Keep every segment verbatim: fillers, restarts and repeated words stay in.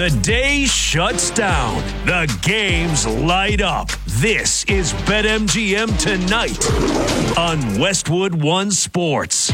The day shuts down. The games light up. This is BetMGM Tonight on Westwood One Sports.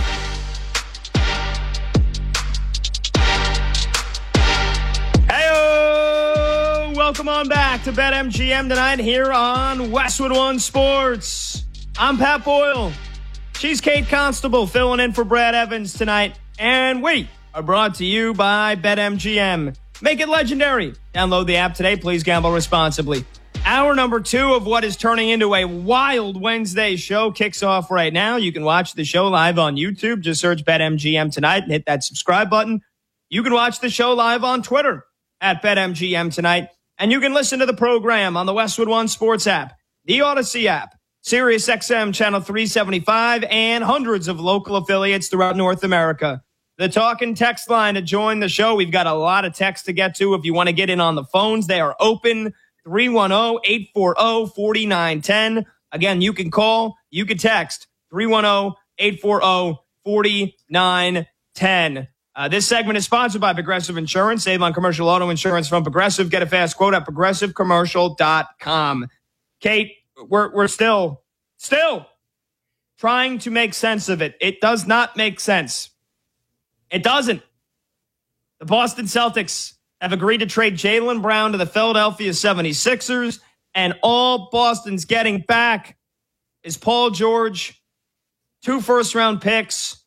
Hey, welcome on back to BetMGM Tonight here on Westwood One Sports. I'm Pat Boyle. She's Kate Constable filling in for Brad Evans tonight. And we are brought to you by BetMGM. Make it legendary. Download the app today. Please gamble responsibly. Hour number two of what is turning into a wild Wednesday show kicks off right now. You can watch the show live on YouTube. Just search BetMGM Tonight and hit that subscribe button. You can watch the show live on Twitter at BetMGM Tonight. And you can listen to the program on the Westwood One Sports app, the Odyssey app, Sirius X M Channel three seventy-five, and hundreds of local affiliates throughout North America. The talk and text line to join the show. We've got a lot of text to get to. If you want to get in on the phones, they are open. three one zero, eight four zero, four nine one zero. Again, you can call, you can text three one zero, eight four zero, four nine one zero. Uh, this segment is sponsored by Progressive Insurance. Save on commercial auto insurance from Progressive. Get a fast quote at progressive commercial dot com. Kate, we're we're still, still trying to make sense of it. It does not make sense. It doesn't. The Boston Celtics have agreed to trade Jaylen Brown to the Philadelphia seventy-sixers, and all Boston's getting back is Paul George, two first-round picks,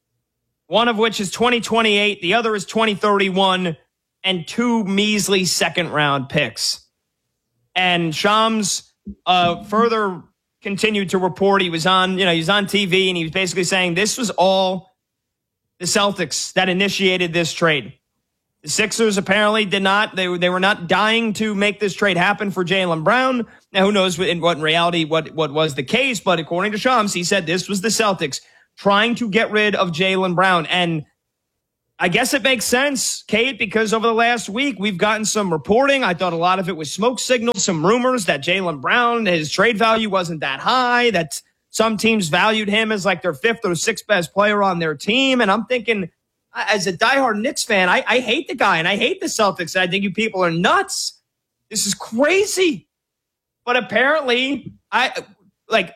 one of which is twenty twenty-eight, the other is twenty thirty-one, and two measly second-round picks. And Shams uh, further continued to report. He was on, you know, he was on T V, and he was basically saying this was all the Celtics that initiated this trade. The Sixers apparently did not. They were, they were not dying to make this trade happen for Jaylen Brown. Now, who knows in what in reality what, what was the case, but according to Shams, he said this was the Celtics trying to get rid of Jaylen Brown. And I guess it makes sense, Kate, because over the last week, we've gotten some reporting. I thought a lot of it was smoke signals, some rumors that Jaylen Brown, his trade value wasn't that high, that some teams valued him as like their fifth or sixth best player on their team. And I'm thinking, as a diehard Knicks fan, I, I hate the guy and I hate the Celtics. I think you people are nuts. This is crazy. But apparently, I like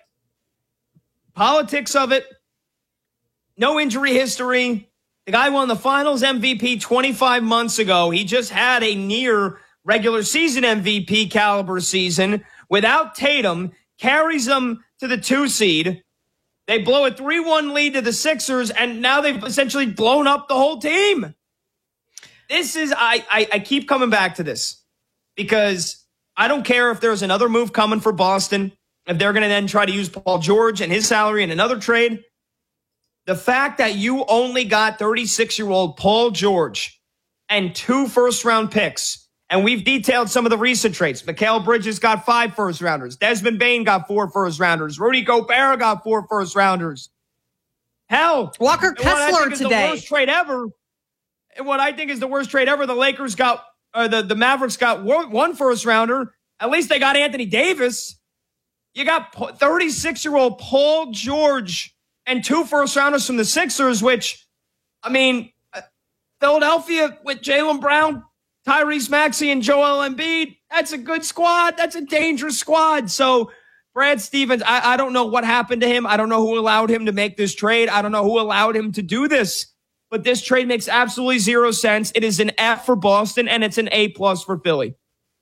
politics of it. No injury history. The guy won the finals M V P twenty-five months ago. He just had a near regular season M V P caliber season without Tatum, carries them to the two seed. They blow a three one lead to the Sixers, and now they've essentially blown up the whole team. This is, I, I, I keep coming back to this because I don't care if there's another move coming for Boston, if they're going to then try to use Paul George and his salary in another trade. The fact that you only got thirty-six-year-old Paul George and two first-round picks, and we've detailed some of the recent trades. Mikal Bridges got five first-rounders. Desmond Bane got four first-rounders. Rudy Gobert got four first-rounders. Hell, Walker Kessler today. today. The worst trade ever. And what I think is the worst trade ever, the Lakers got, or the, the Mavericks got one first-rounder. At least they got Anthony Davis. You got thirty-six-year-old Paul George and two first-rounders from the Sixers, which, I mean, Philadelphia with Jaylen Brown, Tyrese Maxey, and Joel Embiid, that's a good squad. That's a dangerous squad. So Brad Stevens, I, I don't know what happened to him. I don't know who allowed him to make this trade. I don't know who allowed him to do this. But this trade makes absolutely zero sense. It is an F for Boston, and it's an A plus for Philly.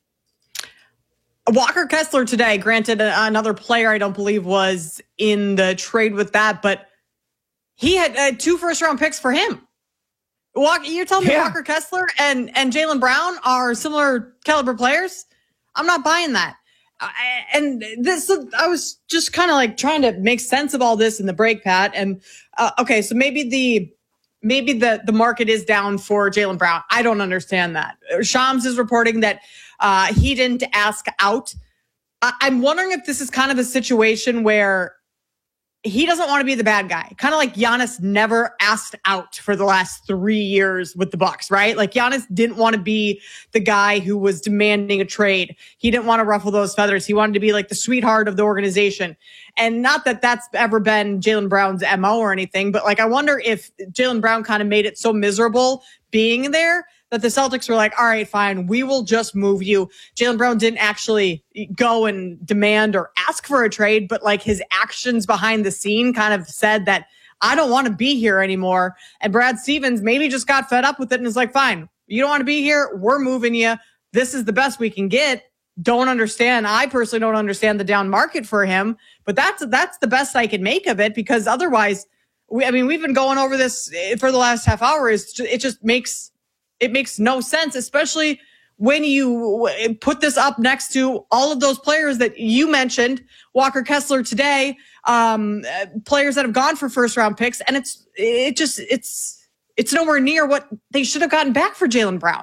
Walker Kessler today, granted another player I don't believe was in the trade with that, but he had uh, two first-round picks for him. Walker, you're telling me yeah. Walker Kessler and, and Jaylen Brown are similar caliber players? I'm not buying that. Uh, and this, I was just kind of like trying to make sense of all this in the break, Pat. And uh, okay, so maybe the maybe the the market is down for Jaylen Brown. I don't understand that. Shams is reporting that uh, he didn't ask out. I, I'm wondering if this is kind of a situation where he doesn't want to be the bad guy. Kind of like Giannis never asked out for the last three years with the Bucks, right? Like Giannis didn't want to be the guy who was demanding a trade. He didn't want to ruffle those feathers. He wanted to be like the sweetheart of the organization. And not that that's ever been Jaylen Brown's M O or anything, but like I wonder if Jaylen Brown kind of made it so miserable being there that the Celtics were like, all right, fine, we will just move you. Jaylen Brown didn't actually go and demand or ask for a trade, but like his actions behind the scene kind of said that I don't want to be here anymore. And Brad Stevens maybe just got fed up with it and is like, fine, you don't want to be here. We're moving you. This is the best we can get. Don't understand. I personally don't understand the down market for him, but that's, that's the best I can make of it, because otherwise, we, I mean, we've been going over this for the last half hour. Is it just makes, it makes no sense, especially when you put this up next to all of those players that you mentioned, Walker Kessler today, um, players that have gone for first round picks. And it's, it just, it's, it's nowhere near what they should have gotten back for Jaylen Brown.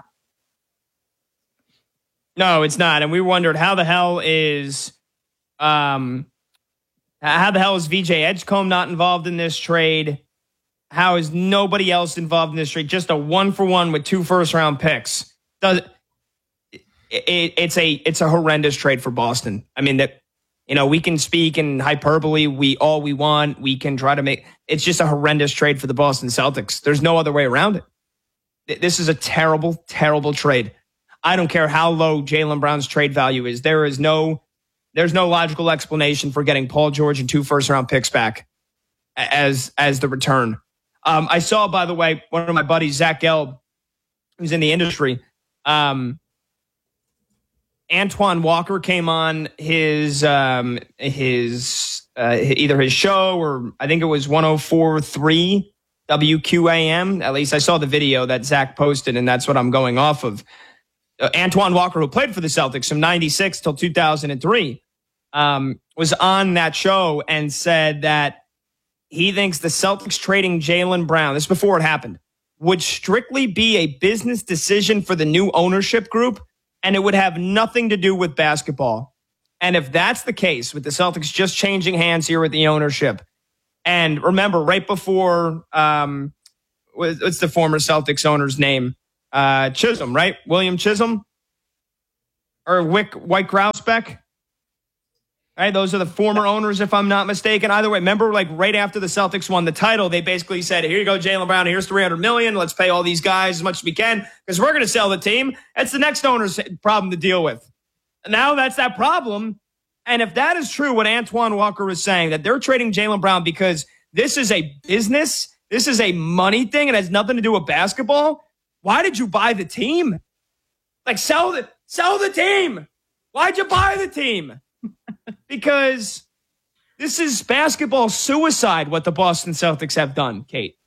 No, it's not. And we wondered how the hell is, um, how the hell is V J Edgecombe not involved in this trade? How is nobody else involved in this trade? Just a one for one with two first round picks. Does it, it, it's a it's a horrendous trade for Boston. I mean, that, you know, we can speak in hyperbole, we all we want. We can try to make it's just a horrendous trade for the Boston Celtics. There's no other way around it. This is a terrible, terrible trade. I don't care how low Jaylen Brown's trade value is. There is no there's no logical explanation for getting Paul George and two first round picks back as as the return. Um, I saw, by the way, one of my buddies, Zach Gelb, who's in the industry. Um, Antoine Walker came on his um, his uh, either his show or I think it was one oh four point three W Q A M. At least I saw the video that Zach posted, and that's what I'm going off of. Uh, Antoine Walker, who played for the Celtics from ninety-six till two thousand three, um, was on that show and said that he thinks the Celtics trading Jaylen Brown, this is before it happened, would strictly be a business decision for the new ownership group, and it would have nothing to do with basketball. And if that's the case, with the Celtics just changing hands here with the ownership, and remember, right before, um, what's the former Celtics owner's name? Uh, Chisholm, right? William Chisholm? Or Wick, White Grousbeck? All right, those are the former owners, if I'm not mistaken. Either way, remember, like right after the Celtics won the title, they basically said, here you go, Jaylen Brown, here's three hundred million dollars. Let's pay all these guys as much as we can because we're going to sell the team. That's the next owner's problem to deal with. Now that's that problem. And if that is true, what Antoine Walker is saying, that they're trading Jaylen Brown because this is a business, this is a money thing, and has nothing to do with basketball, why did you buy the team? Like, sell the, sell the team. Why'd you buy the team? Because this is basketball suicide, what the Boston Celtics have done, Kate.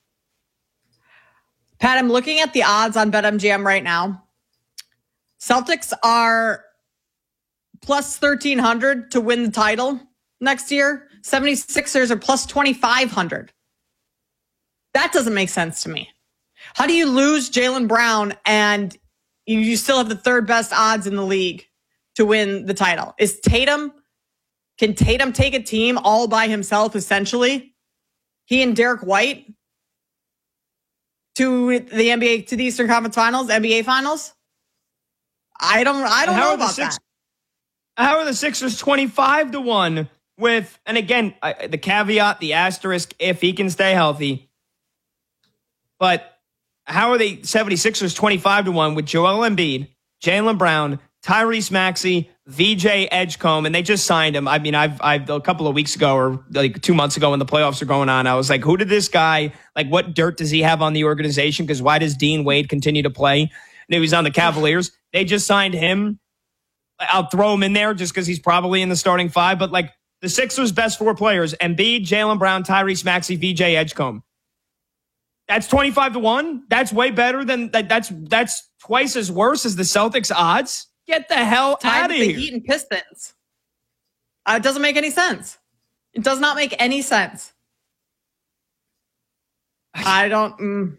Pat, I'm looking at the odds on BetMGM right now. Celtics are plus thirteen hundred to win the title next year. seventy-sixers are plus twenty-five hundred. That doesn't make sense to me. How do you lose Jaylen Brown and you, you still have the third best odds in the league to win the title? Is Tatum... Can Tatum take a team all by himself, essentially? He and Derek White to the N B A, to the Eastern Conference Finals, N B A Finals? I don't, I don't know about that. How are the Sixers twenty-five to one with, and again, uh, the caveat, the asterisk, if he can stay healthy. But how are they seventy-sixers twenty-five to one with Joel Embiid, Jaylen Brown, Tyrese Maxey, V J Edgecombe, and they just signed him. I mean, I've, I've a couple of weeks ago or like two months ago when the playoffs are going on, I was like, who did this guy, like what dirt does he have on the organization? Because why does Dean Wade continue to play? And he was on the Cavaliers. They just signed him. I'll throw him in there just because he's probably in the starting five. But like the Sixers' best four players, Embiid, Jaylen Brown, Tyrese Maxey, V J Edgecombe. That's twenty-five to one. That's way better than that. That's, that's twice as worse as the Celtics odds. Get the hell out of here. The Heat and Pistons. Uh, it doesn't make any sense. It does not make any sense. I don't... Mm.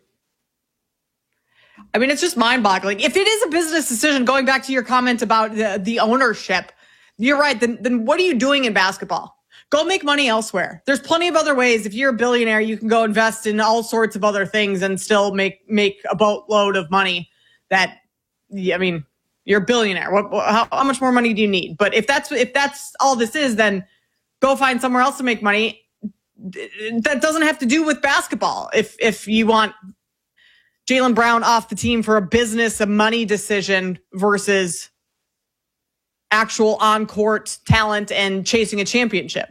I mean, it's just mind-boggling. If it is a business decision, going back to your comment about the, the ownership, you're right. Then, then what are you doing in basketball? Go make money elsewhere. There's plenty of other ways. If you're a billionaire, you can go invest in all sorts of other things and still make, make a boatload of money that, I mean... You're a billionaire. What, how, how much more money do you need? But if that's if that's all this is, then go find somewhere else to make money. That doesn't have to do with basketball. If if you want Jaylen Brown off the team for a business, a money decision versus actual on-court talent and chasing a championship.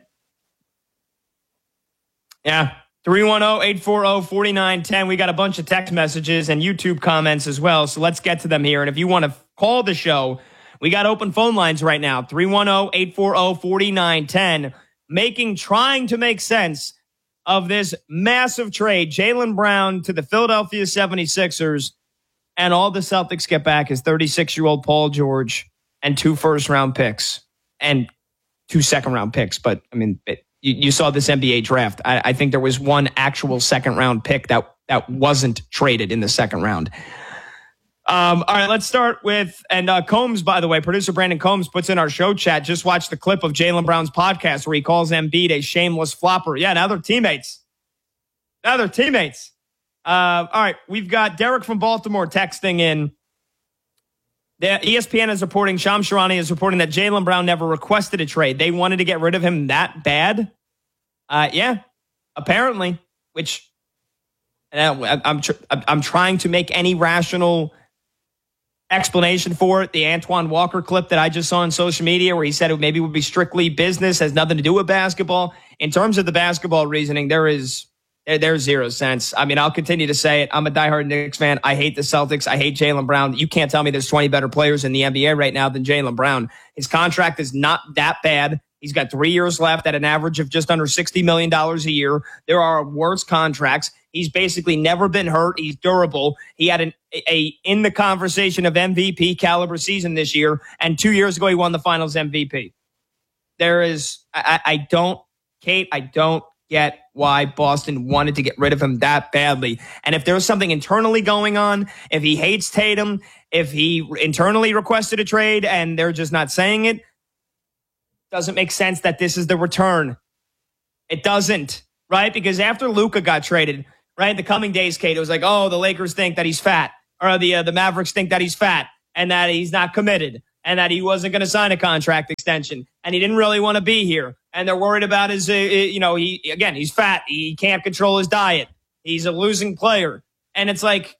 Yeah. three one zero, eight four zero, four nine one zero. We got a bunch of text messages and YouTube comments as well. So let's get to them here. And if you want to call the show, we got open phone lines right now. three one zero, eight four zero, four nine one zero. Making, trying to make sense of this massive trade. Jaylen Brown to the Philadelphia seventy-sixers. And all the Celtics get back is thirty-six-year-old Paul George and two first-round picks. And two second-round picks. But, I mean, it, you, you saw this N B A draft. I, I think there was one actual second-round pick that, that wasn't traded in the second round. Um, all right, let's start with, and uh, Combs, by the way, producer Brandon Combs puts in our show chat, just watch the clip of Jaylen Brown's podcast where he calls Embiid a shameless flopper. Yeah, now they're teammates. Now they're teammates. Uh, all right, we've got Derek from Baltimore texting in. The E S P N is reporting, Shams Charania is reporting that Jaylen Brown never requested a trade. They wanted to get rid of him that bad? Uh, yeah, apparently, which uh, I'm, tr- I'm trying to make any rational explanation for it. The Antoine Walker clip that I just saw on social media where he said it maybe would be strictly business, has nothing to do with basketball. In terms of the basketball reasoning, there is there, there's zero sense. I mean, I'll continue to say it. I'm a diehard Knicks fan. I hate the Celtics. I hate Jaylen Brown. You can't tell me there's twenty better players in the N B A right now than Jaylen Brown. His contract is not that bad. He's got three years left at an average of just under sixty million dollars a year. There are worse contracts. He's basically never been hurt. He's durable. He had an, a in the conversation of M V P caliber season this year, and two years ago he won the Finals M V P. There is, I, I don't, Kate, I don't get why Boston wanted to get rid of him that badly. And if there's something internally going on, if he hates Tatum, if he internally requested a trade and they're just not saying it, doesn't make sense that this is the return. It doesn't, right? Because after Luka got traded, right, the coming days, Kate, it was like, oh, the Lakers think that he's fat, or the uh, the Mavericks think that he's fat, and that he's not committed, and that he wasn't going to sign a contract extension, and he didn't really want to be here, and they're worried about his, uh, you know, he again, he's fat, he can't control his diet, he's a losing player, and it's like,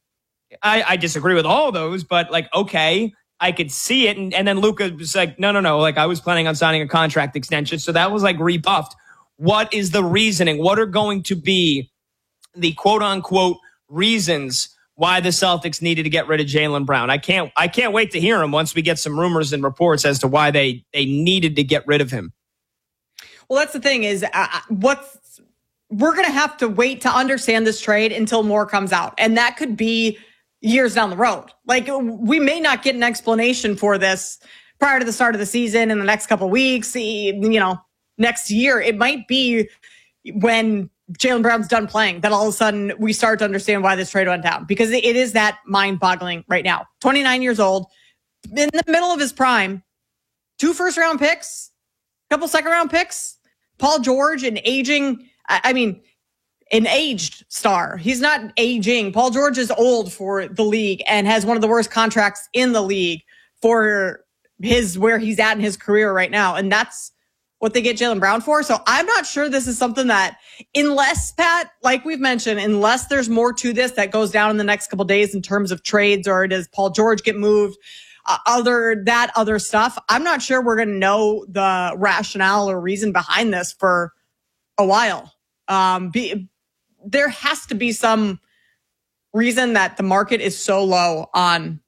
I, I disagree with all those, but like, okay, I could see it, and, and then Luka was like, no, no, no, like I was planning on signing a contract extension, so that was like rebuffed. What is the reasoning? What are going to be the quote-unquote reasons why the Celtics needed to get rid of Jaylen Brown? I can't I can't wait to hear them once we get some rumors and reports as to why they, they needed to get rid of him. Well, that's the thing is, uh, what's we're going to have to wait to understand this trade until more comes out. And that could be years down the road. Like, we may not get an explanation for this prior to the start of the season in the next couple of weeks, you know, next year. It might be when Jaylen Brown's done playing that all of a sudden we start to understand why this trade went down, because it is that mind-boggling right now. twenty-nine years old, in the middle of his prime, two first-round picks, a couple second-round picks, Paul George, an aging, I mean, an aged star. He's not aging. Paul George is old for the league and has one of the worst contracts in the league for his where he's at in his career right now, and that's what they get Jaylen Brown for. So I'm not sure this is something that, unless, Pat, like we've mentioned, unless there's more to this that goes down in the next couple of days in terms of trades, or does Paul George get moved, uh, other that other stuff, I'm not sure we're going to know the rationale or reason behind this for a while. Um, be, there has to be some reason that the market is so low on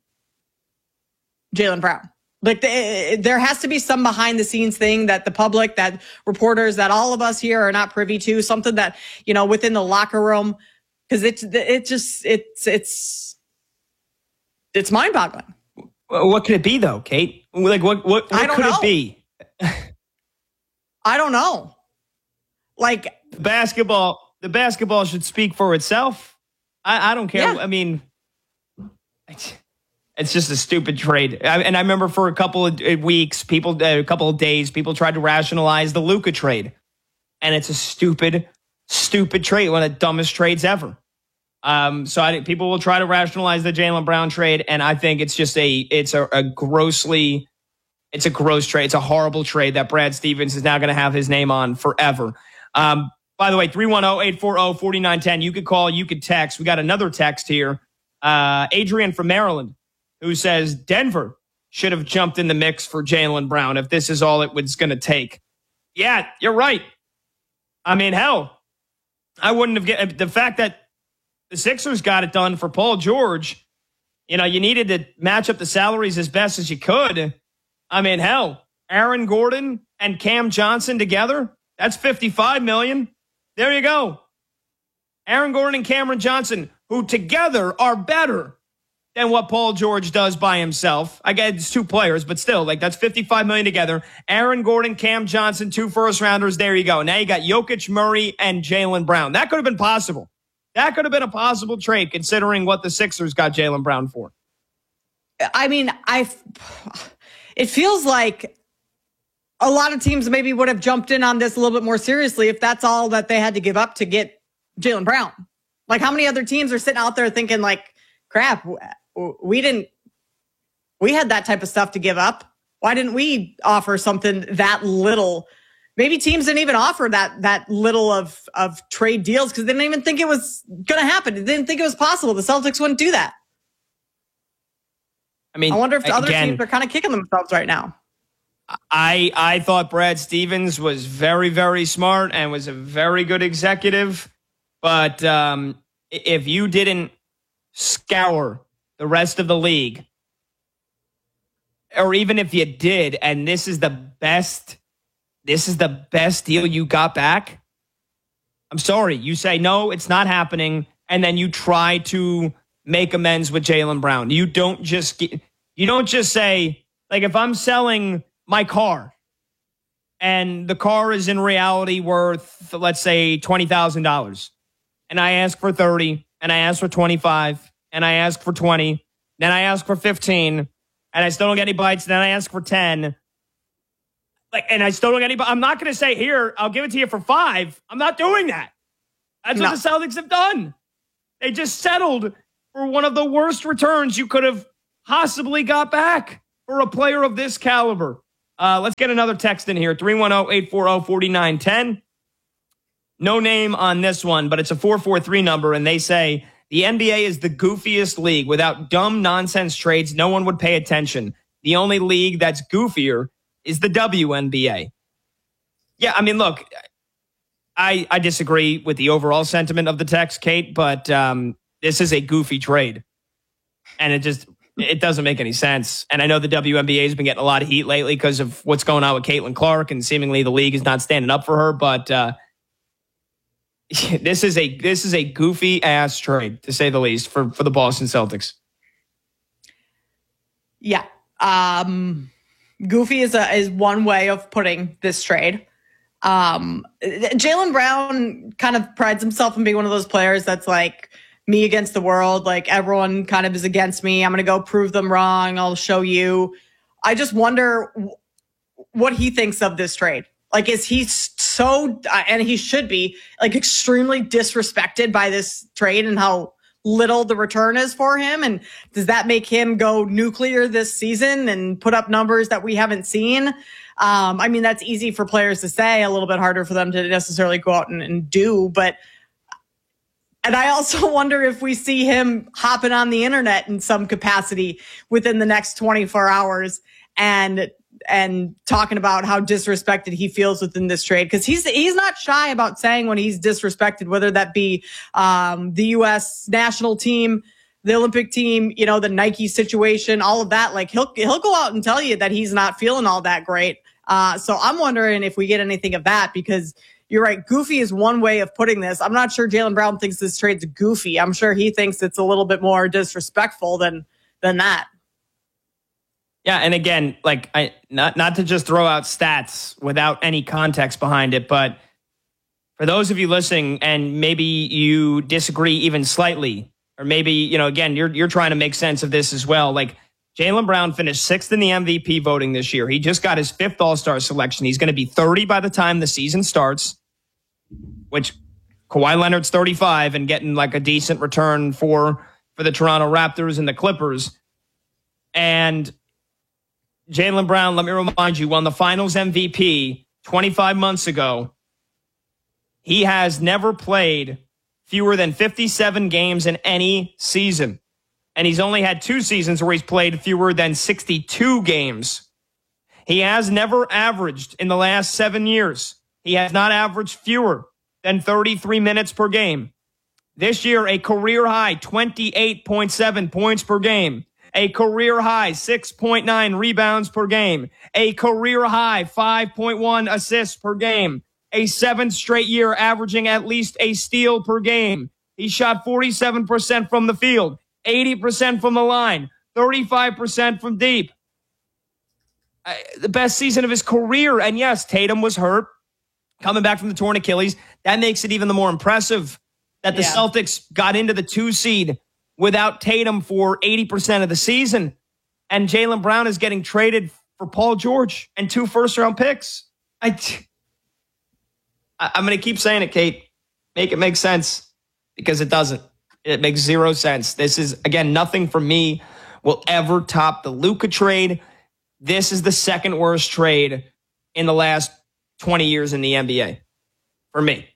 Jaylen Brown. Like, the, there has to be some behind the scenes thing that the public, that reporters, that all of us here are not privy to, something that, you know, within the locker room, because it's, it just, it's, it's, it's mind boggling. What could it be though, Kate? Like, what, what, what could know. it be? I don't know. Like, the basketball, the basketball should speak for itself. I, I don't care. Yeah. I mean, it's just a stupid trade. I, and I remember for a couple of weeks, people, uh, a couple of days, people tried to rationalize the Luka trade. And it's a stupid, stupid trade. One of the dumbest trades ever. Um, so I think people will try to rationalize the Jaylen Brown trade. And I think it's just a, it's a, a grossly, it's a gross trade. It's a horrible trade that Brad Stevens is now going to have his name on forever. Um, by the way, three one zero, eight four zero, four nine one zero. You could call, you could text. We got another text here Uh, Adrian from Maryland, who says Denver should have jumped in the mix for Jaylen Brown if this is all it was going to take. Yeah, you're right. I mean, hell, I wouldn't have get the fact that the Sixers got it done for Paul George. You know, you needed to match up the salaries as best as you could. I mean, hell, Aaron Gordon and Cam Johnson together, that's fifty-five million dollars. There you go. Aaron Gordon and Cameron Johnson, who together are better than what Paul George does by himself. I get it's two players, but still, like that's fifty-five million dollars together. Aaron Gordon, Cam Johnson, two first rounders. There you go. Now you got Jokic, Murray, and Jaylen Brown. That could have been possible. That could have been a possible trade considering what the Sixers got Jaylen Brown for. I mean, I. It feels like a lot of teams maybe would have jumped in on this a little bit more seriously if that's all that they had to give up to get Jaylen Brown. Like, how many other teams are sitting out there thinking, like, crap, we didn't, we had that type of stuff to give up. Why didn't we offer something that little? Maybe teams didn't even offer that that little of, of trade deals because they didn't even think it was going to happen. They didn't think it was possible. The Celtics wouldn't do that. I mean, I wonder if the other again, teams are kind of kicking themselves right now. I I thought Brad Stevens was very, very smart and was a very good executive. But um, if you didn't scour the rest of the league, or even if you did, and this is the best, this is the best deal you got back, I'm sorry. You say, no, it's not happening. And then you try to make amends with Jaylen Brown. You don't just get, you don't just say, like, if I'm selling my car and the car is in reality worth, let's say, twenty thousand dollars, and I ask for thirty, and I ask for twenty-five, and I ask for twenty, then I ask for fifteen, and I still don't get any bites, then I ask for ten, like, and I still don't get any bites. I'm not going to say, here, I'll give it to you for five. I'm not doing that. That's No. what the Celtics have done. They just settled for one of the worst returns you could have possibly got back for a player of this caliber. Uh, let's get another text in here, three one zero, eight four zero, four nine one zero. No name on this one, but it's a four four three number, and they say, the N B A is the goofiest league. Without dumb nonsense trades, no one would pay attention. The only league that's goofier is the W N B A. Yeah, I mean, look, I, I disagree with the overall sentiment of the text, Kate, but um, this is a goofy trade. And it just, it doesn't make any sense. And I know the W N B A has been getting a lot of heat lately because of what's going on with Caitlin Clark, and seemingly the league is not standing up for her. But uh, this is a this is a goofy ass trade, to say the least, for, for the Boston Celtics. Yeah. Um, goofy is a, is one way of putting this trade. Um, Jaylen Brown kind of prides himself on being one of those players that's like, me against the world. Like, everyone kind of is against me. I'm going to go prove them wrong. I'll show you. I just wonder w- what he thinks of this trade. Like, is he so, uh, and he should be, like, extremely disrespected by this trade and how little the return is for him? And does that make him go nuclear this season and put up numbers that we haven't seen? Um, I mean, that's easy for players to say, a little bit harder for them to necessarily go out and, and do. But And I also wonder if we see him hopping on the internet in some capacity within the next twenty-four hours and and talking about how disrespected he feels within this trade. Because he's he's not shy about saying when he's disrespected, whether that be um, the U S national team, the Olympic team, you know, the Nike situation, all of that. Like, he'll he'll go out and tell you that he's not feeling all that great. Uh, so I'm wondering if we get anything of that, because you're right. Goofy is one way of putting this. I'm not sure Jaylen Brown thinks this trade's goofy. I'm sure he thinks it's a little bit more disrespectful than than that. Yeah, and again, like, I not not to just throw out stats without any context behind it, but for those of you listening, and maybe you disagree even slightly, or maybe, you know, again, you're you're trying to make sense of this as well. Like, Jaylen Brown finished sixth in the M V P voting this year. He just got his fifth All-Star selection. He's going to be thirty by the time the season starts, which Kawhi Leonard's thirty-five and getting like a decent return for, for the Toronto Raptors and the Clippers. And Jaylen Brown, let me remind you, won the Finals M V P twenty-five months ago. He has never played fewer than fifty-seven games in any season. and he's only had two seasons where he's played fewer than sixty-two games. He has never averaged in the last seven years. He has not averaged fewer than thirty-three minutes per game. This year, a career high twenty-eight point seven points per game. A career high six point nine rebounds per game. A career high five point one assists per game. A seventh straight year averaging at least a steal per game. He shot forty-seven percent from the field, eighty percent from the line, thirty-five percent from deep. Uh, the best season of his career. And yes, Tatum was hurt, coming back from the torn Achilles. That makes it even the more impressive that the yeah. Celtics got into the two seed without Tatum for eighty percent of the season. And Jaylen Brown is getting traded for Paul George and two first-round picks. I, I'm going to keep saying it, Kate. Make it make sense, because it doesn't. It makes zero sense. This is, again, nothing for me will ever top the Luka trade. This is the second worst trade in the last twenty years in the N B A for me.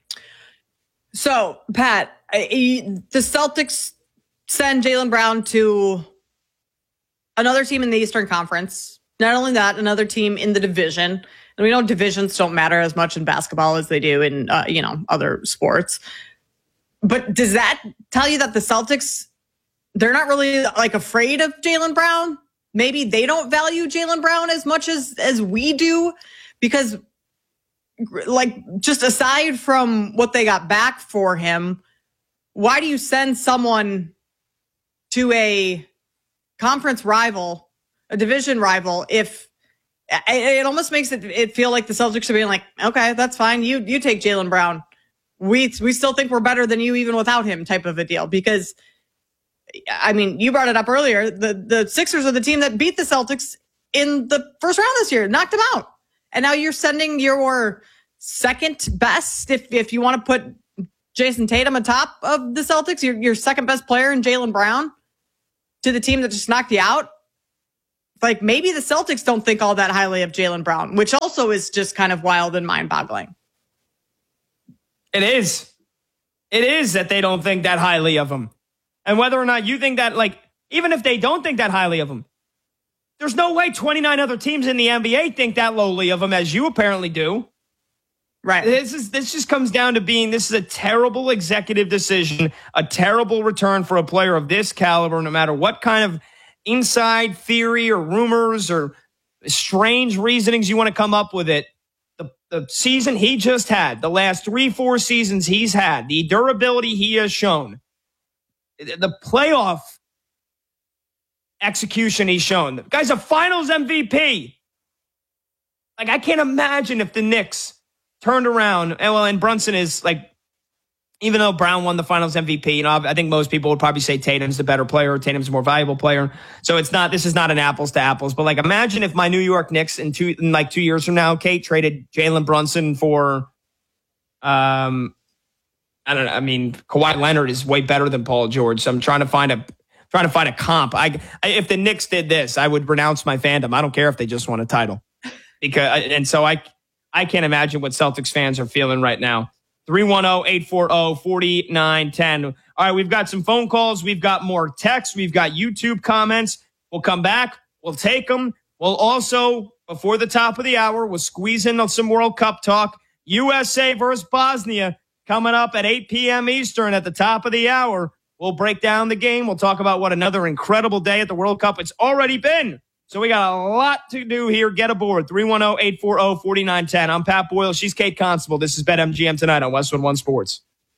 So, Pat, the Celtics send Jaylen Brown to another team in the Eastern Conference. Not only that, another team in the division. And we know divisions don't matter as much in basketball as they do in, uh, you know, other sports. But does that tell you that the Celtics, they're not really like afraid of Jaylen Brown? Maybe they don't value Jaylen Brown as much as, as we do, because like just aside from what they got back for him, why do you send someone to a conference rival, a division rival, if it, it almost makes it, it feel like the Celtics are being like, okay, that's fine. You, you take Jaylen Brown. We, we still think we're better than you even without him, type of a deal. Because I mean, you brought it up earlier. The, the Sixers are the team that beat the Celtics in the first round this year, knocked them out. And now you're sending your second best, if, if you want to put Jason Tatum atop of the Celtics, your, your second best player in Jaylen Brown, to the team that just knocked you out. Like, maybe the Celtics don't think all that highly of Jaylen Brown, which also is just kind of wild and mind-boggling. It is. It is that they don't think that highly of him. And whether or not you think that, like, even if they don't think that highly of him, there's no way twenty-nine other teams in the N B A think that lowly of him as you apparently do. Right. This is this just comes down to being, this is a terrible executive decision, a terrible return for a player of this caliber, no matter what kind of inside theory or rumors or strange reasonings you want to come up with it. The, the season he just had, the last three, four seasons he's had, the durability he has shown, the playoff execution he's shown. The guy's a finals M V P. Like, I can't imagine if the Knicks turned around, and well, and Brunson is like, even though Brown won the finals M V P, you know, I think most people would probably say Tatum's the better player, Tatum's a more valuable player. So it's not, this is not an apples to apples, but like, imagine if my New York Knicks in two, in like two years from now, Kate, traded Jalen Brunson for, um, I don't know. I mean, Kawhi Leonard is way better than Paul George. So I'm trying to find a, trying to find a comp. I, I if the Knicks did this, I would renounce my fandom. I don't care if they just won a title, because, and so I, I can't imagine what Celtics fans are feeling right now. three one zero, eight four zero, four nine one zero. All right, we've got some phone calls. We've got more texts. We've got YouTube comments. We'll come back. We'll take them. We'll also, before the top of the hour, we'll squeeze in some World Cup talk. U S A versus Bosnia coming up at eight p.m. Eastern at the top of the hour. We'll break down the game. We'll talk about what another incredible day at the World Cup it's already been. So we got a lot to do here. Get aboard. three one zero, eight four zero, four nine one zero. I'm Pat Boyle. She's Kate Constable. This is BetMGM tonight on Westwood One Sports.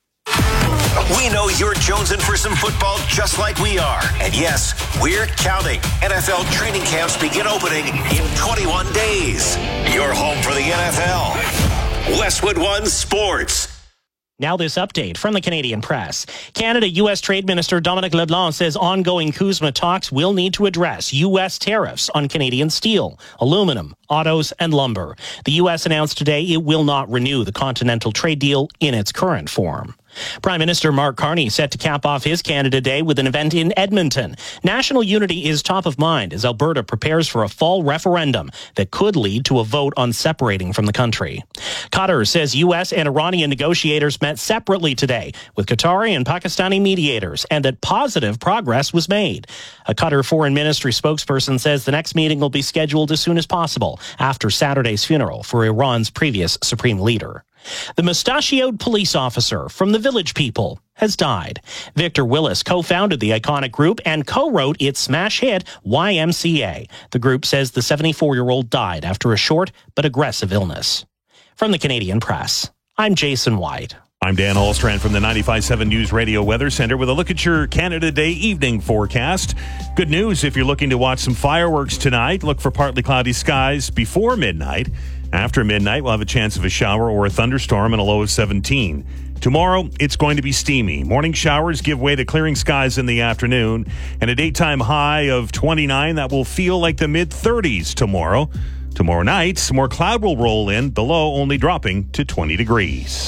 We know you're jonesing for some football just like we are. And yes, we're counting. N F L training camps begin opening in twenty-one days. You're home for the N F L. Westwood One Sports. Now this update from the Canadian Press. Canada U S Trade Minister Dominic LeBlanc says ongoing CUSMA talks will need to address U S tariffs on Canadian steel, aluminum, autos, and lumber. The U S announced today it will not renew the Continental Trade Deal in its current form. Prime Minister Mark Carney set to cap off his Canada Day with an event in Edmonton. National unity is top of mind as Alberta prepares for a fall referendum that could lead to a vote on separating from the country. Qatar says U S and Iranian negotiators met separately today with Qatari and Pakistani mediators and that positive progress was made. A Qatar Foreign Ministry spokesperson says the next meeting will be scheduled as soon as possible after Saturday's funeral for Iran's previous supreme leader. The mustachioed police officer from The Village People has died. Victor Willis co-founded the iconic group and co-wrote its smash hit Y M C A. The group says the seventy-four-year-old died after a short but aggressive illness. From the Canadian Press, I'm Jason White. I'm Dan Allstrand from the ninety-five point seven News Radio Weather Center with a look at your Canada Day evening forecast. Good news if you're looking to watch some fireworks tonight. Look for partly cloudy skies before midnight. After midnight, we'll have a chance of a shower or a thunderstorm and a low of seventeen. Tomorrow, it's going to be steamy. Morning showers give way to clearing skies in the afternoon, and a daytime high of twenty-nine that will feel like the mid-thirties tomorrow. Tomorrow night, some more cloud will roll in, the low only dropping to twenty degrees.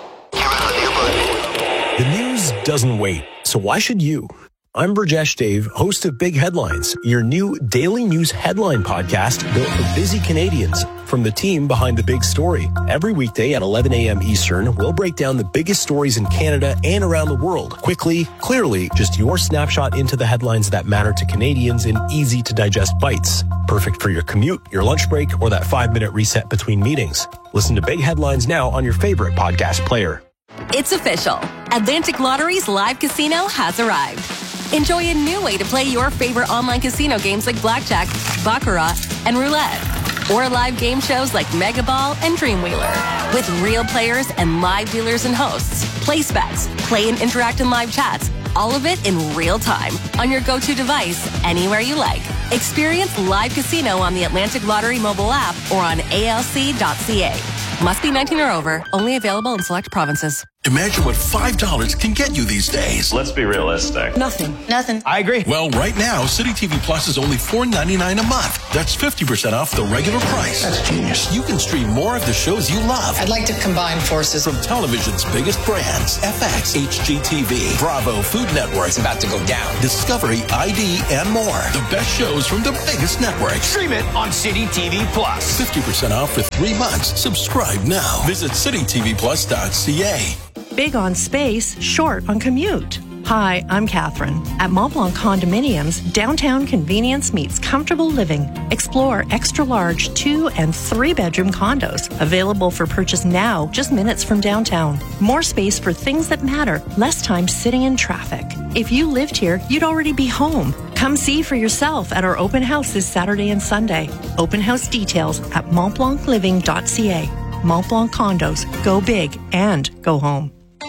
The news doesn't wait, so why should you? I'm Burjesh Dave, host of Big Headlines, your new daily news headline podcast built for busy Canadians. From the team behind the big story. Every weekday at eleven a.m. Eastern, we'll break down the biggest stories in Canada and around the world. Quickly, clearly, just your snapshot into the headlines that matter to Canadians in easy-to-digest bites. Perfect for your commute, your lunch break, or that five-minute reset between meetings. Listen to Big Headlines now on your favorite podcast player. It's official. Atlantic Lottery's live casino has arrived. Enjoy a new way to play your favorite online casino games like Blackjack, Baccarat, and Roulette. Or live game shows like Mega Ball and Dreamwheeler. With real players and live dealers and hosts. Place bets, play and interact in live chats. All of it in real time on your go-to device, anywhere you like. Experience live casino on the Atlantic Lottery mobile app or on A L C dot C A. Must be nineteen or over. Only available in select provinces. Imagine what five dollars can get you these days. Let's be realistic. Nothing. Nothing. I agree. Well, right now, City T V Plus is only four ninety-nine a month. That's fifty percent off the regular price. That's genius. You can stream more of the shows you love. I'd like to combine forces. From television's biggest brands, F X, H G T V, Bravo, Food Network. It's about to go down. Discovery, I D, and more. The best shows from the biggest networks. Stream it on City T V Plus. fifty percent off for three months. Subscribe now. Visit city t v plus dot c a. Big on space, short on commute. Hi, I'm Catherine. At Montblanc Condominiums, downtown convenience meets comfortable living. Explore extra-large two- and three-bedroom condos, available for purchase now, just minutes from downtown. More space for things that matter, less time sitting in traffic. If you lived here, you'd already be home. Come see for yourself at our open house this Saturday and Sunday. Open house details at mont blanc living dot c a. Montblanc Condos. Go big and go home.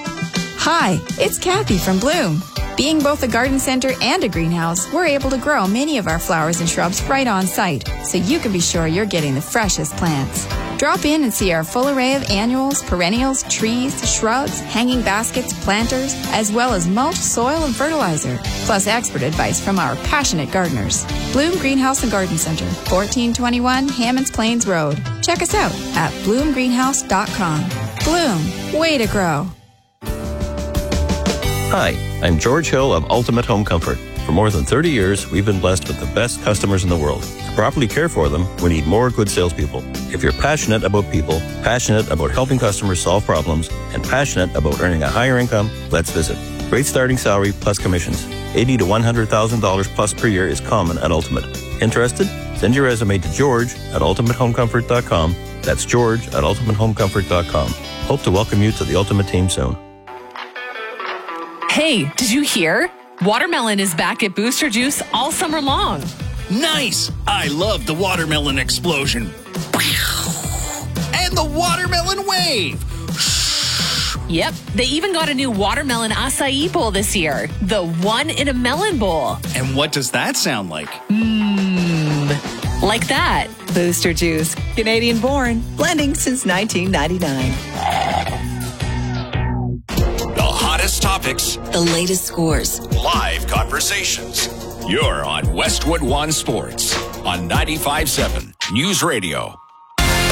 Hi, it's Kathy from Bloom. Being both a garden center and a greenhouse, we're able to grow many of our flowers and shrubs right on site, so you can be sure you're getting the freshest plants. Drop in and see our full array of annuals, perennials, trees, shrubs, hanging baskets, planters, as well as mulch, soil, and fertilizer, plus expert advice from our passionate gardeners. Bloom Greenhouse and Garden Center, fourteen twenty-one Hammonds Plains Road. Check us out at bloom greenhouse dot com. Bloom, way to grow. Hi, I'm George Hill of Ultimate Home Comfort. For more than thirty years, we've been blessed with the best customers in the world. To properly care for them, we need more good salespeople. If you're passionate about people, passionate about helping customers solve problems, and passionate about earning a higher income, let's visit. Great starting salary plus commissions. eighty thousand to one hundred thousand dollars plus per year is common at Ultimate. Interested? Send your resume to George at ultimate home comfort dot com. That's George at ultimate home comfort dot com. Hope to welcome you to the Ultimate team soon. Hey, did you hear? Watermelon is back at Booster Juice all summer long. Nice! I love the watermelon explosion. And the watermelon wave. Yep, they even got a new watermelon acai bowl this year. The one in a melon bowl. And what does that sound like? Mmm, like that. Booster Juice, Canadian born, blending since nineteen ninety-nine. Hottest topics, the latest scores, live conversations. You're on Westwood One Sports on ninety-five point seven News Radio.